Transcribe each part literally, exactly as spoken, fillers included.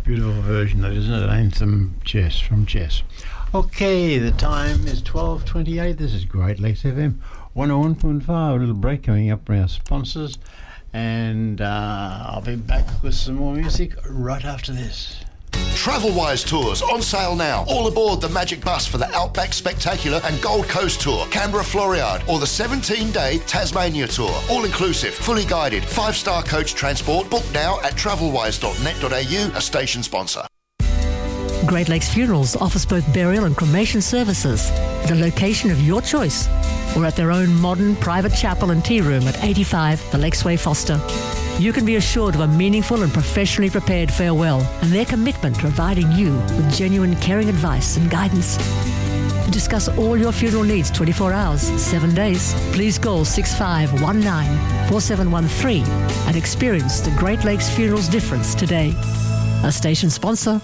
Beautiful version, that isn't it? Anthem Chess from Chess. Okay, the time is twelve twenty-eight. This is Great Lakes F M one oh one point five. A little break coming up from our sponsors, and uh, I'll be back with some more music right after this. Travelwise Tours on sale now. All aboard the Magic Bus for the Outback Spectacular and Gold Coast Tour, Canberra Floriade, or the seventeen-day Tasmania Tour. All inclusive, fully guided, five-star coach transport. Book now at travelwise dot net dot a u, a station sponsor. Great Lakes Funerals offers both burial and cremation services, the location of your choice, or at their own modern private chapel and tea room at eighty-five The Lakesway Foster. You can be assured of a meaningful and professionally prepared farewell and their commitment to providing you with genuine caring advice and guidance. To discuss all your funeral needs twenty-four hours, seven days, please call six five one nine, four seven one three and experience the Great Lakes Funerals difference today. A station sponsor.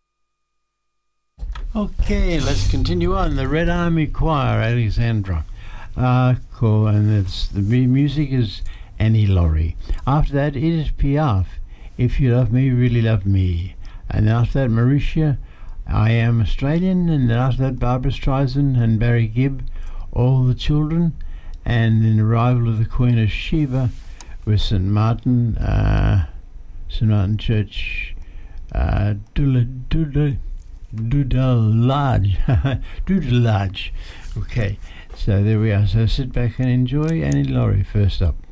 Okay, let's continue on. The Red Army Choir, Alexandra. Uh, cool, and it's, the music is Annie Laurie. After that, Edith Piaf, If You Love Me, Really Love Me. And then after that, Mauritia, I Am Australian. And then after that, Barbara Streisand and Barry Gibb, All the Children. And then Arrival of the Queen of Sheba with Saint Martin, uh, Saint Martin Church, uh, Dula, Dula, Doodalage. Doodalage. Okay, so there we are. So sit back and enjoy Annie Laurie first up.